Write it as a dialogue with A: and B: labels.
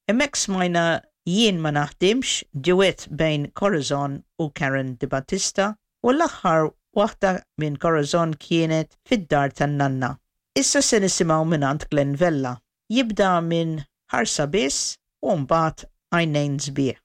A: Hemmhekk smajna Jien ma naħdimx duett bejn Corazon u Karen Di Battista u l-aħħar waħda minn Corazon kienet fid-dar tan-nanna. Issa se nisimgħu minant Glenn Vella. Jibda minn Ħarsa biss u mbagħad Għajnejn sbieħ.